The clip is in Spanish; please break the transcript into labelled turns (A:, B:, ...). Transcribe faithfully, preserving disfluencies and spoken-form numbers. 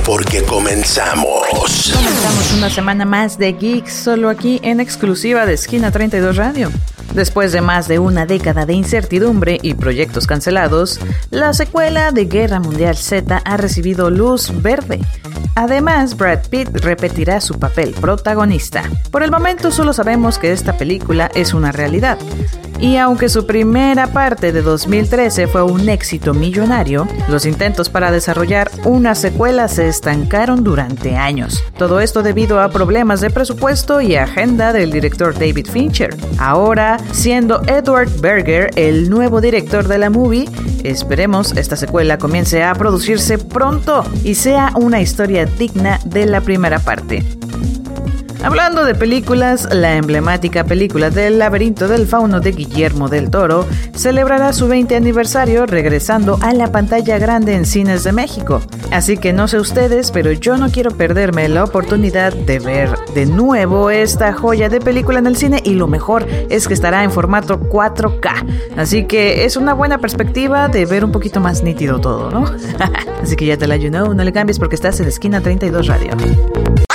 A: porque comenzamos.
B: Comenzamos una semana más de Geeks, solo aquí en exclusiva de Esquina treinta y dos Radio. Después de más de una década de incertidumbre y proyectos cancelados, la secuela de Guerra Mundial Z ha recibido luz verde. Además, Brad Pitt repetirá su papel protagonista. Por el momento solo sabemos que esta película es una realidad. Y aunque su primera parte de dos mil trece fue un éxito millonario, los intentos para desarrollar una secuela se estancaron durante años. Todo esto debido a problemas de presupuesto y agenda del director David Fincher. Ahora, siendo Edward Berger el nuevo director de la movie, esperemos esta secuela comience a producirse pronto y sea una historia digna de la primera parte. Hablando de películas, la emblemática película del Laberinto del Fauno de Guillermo del Toro celebrará su veinte aniversario regresando a la pantalla grande en cines de México. Así que no sé ustedes, pero yo no quiero perderme la oportunidad de ver de nuevo esta joya de película en el cine, y lo mejor es que estará en formato cuatro K. Así que es una buena perspectiva de ver un poquito más nítido todo, ¿no? Así que ya te la you know, no le cambies porque estás en Esquina treinta y dos Radio.